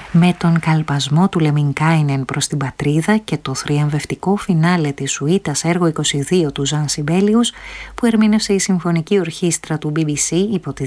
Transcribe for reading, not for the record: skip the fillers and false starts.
Με τον καλπασμό του Λεμινκάινεν προς την πατρίδα και το θριαμβευτικό φινάλε της σουίτας έργο 22 του Ζαν Σιμπέλιους που ερμήνευσε η Συμφωνική Ορχήστρα του BBC υπό τη